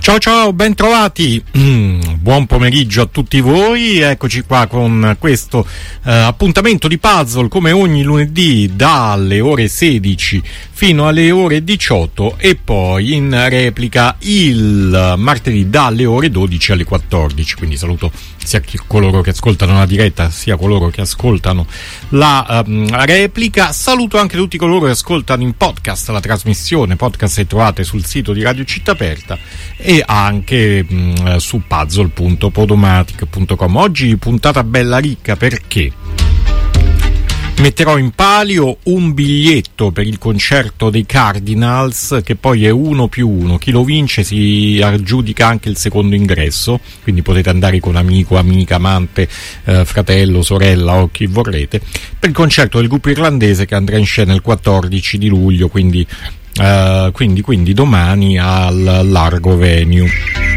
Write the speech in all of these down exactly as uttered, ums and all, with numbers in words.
Ciao ciao, ben trovati, mm, buon pomeriggio a tutti voi, eccoci qua con questo eh, appuntamento di puzzle come ogni lunedì dalle ore sedici fino alle ore diciotto e poi in replica il martedì dalle ore dodici alle quattordici, quindi saluto sia coloro che ascoltano la diretta sia coloro che ascoltano la um, replica, saluto anche tutti coloro che ascoltano in podcast la trasmissione, podcast che trovate sul sito di Radio Città Aperta e anche mh, su puzzle punto podomatic punto com. Oggi puntata bella ricca perché metterò in palio un biglietto per il concerto dei Cardinals, che poi è uno più uno, chi lo vince si aggiudica anche il secondo ingresso, quindi potete andare con amico, amica, amante, eh, fratello, sorella o chi vorrete, per il concerto del gruppo irlandese che andrà in scena il quattordici di luglio, quindi Uh, quindi, quindi domani al Largo Venue.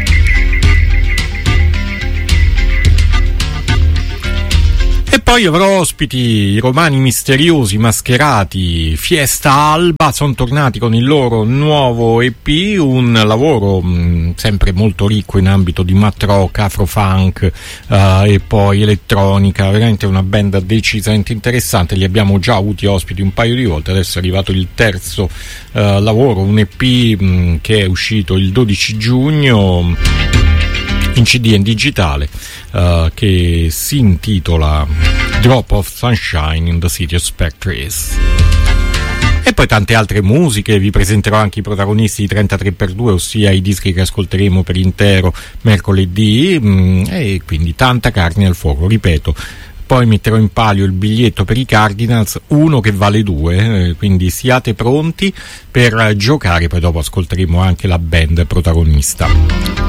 E poi avrò ospiti i Romani Misteriosi Mascherati Fiesta Alba, sono tornati con il loro nuovo E P, un lavoro mh, sempre molto ricco in ambito di mat rock, afrofunk uh, e poi elettronica, veramente una band decisamente interessante. Li abbiamo già avuti ospiti un paio di volte, adesso è arrivato il terzo uh, lavoro, un E P mh, che è uscito il dodici giugno in C D e in digitale, uh, che si intitola Drop of Sunshine in the City of Spectres. E poi tante altre musiche, vi presenterò anche i protagonisti di trentatré per due, ossia i dischi che ascolteremo per intero mercoledì, mh, e quindi tanta carne al fuoco, ripeto. Poi metterò in palio il biglietto per i Cardinals, uno che vale due, eh, quindi siate pronti per giocare, poi dopo ascolteremo anche la band protagonista.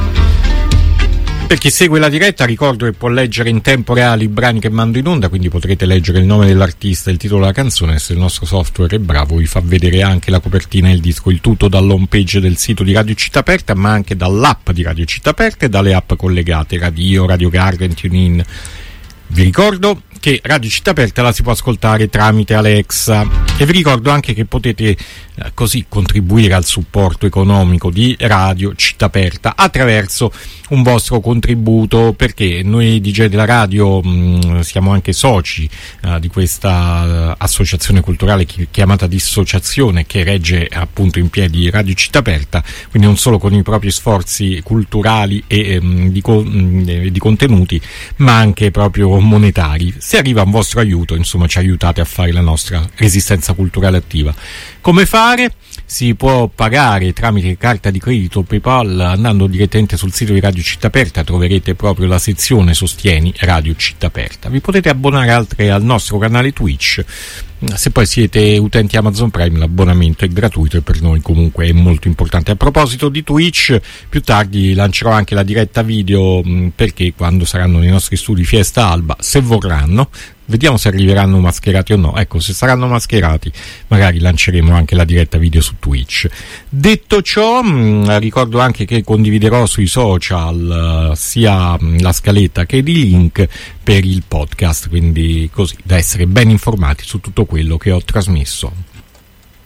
Per chi segue la diretta ricordo che può leggere in tempo reale i brani che mando in onda, quindi potrete leggere il nome dell'artista e il titolo della canzone. Se il nostro software è bravo vi fa vedere anche la copertina e il disco, il tutto dall'home page del sito di Radio Città Aperta, ma anche dall'app di Radio Città Aperta e dalle app collegate, Radio, Radio Garden, TuneIn. Vi ricordo che Radio Città Aperta la si può ascoltare tramite Alexa e vi ricordo anche che potete eh, così contribuire al supporto economico di Radio Città Aperta attraverso un vostro contributo, perché noi D J della radio mh, siamo anche soci eh, di questa uh, associazione culturale chiamata Dissociazione, che regge appunto in piedi Radio Città Aperta, quindi non solo con i propri sforzi culturali e mh, di, co- mh, di contenuti, ma anche proprio monetari. Se arriva un vostro aiuto, insomma, ci aiutate a fare la nostra resistenza culturale attiva. Come fare? Si può pagare tramite carta di credito PayPal andando direttamente sul sito di Radio Città Aperta, troverete proprio la sezione Sostieni Radio Città Aperta. Vi potete abbonare altre al nostro canale Twitch. Se poi siete utenti Amazon Prime l'abbonamento è gratuito e per noi comunque è molto importante. A proposito di Twitch, più tardi lancerò anche la diretta video, perché quando saranno nei nostri studi Fiesta Alba, se vorranno, vediamo se arriveranno mascherati o no, ecco, se saranno mascherati magari lanceremo anche la diretta video su Twitch. Detto ciò, mh, ricordo anche che condividerò sui social uh, sia mh, la scaletta che i link per il podcast, quindi così da essere ben informati su tutto quello che ho trasmesso.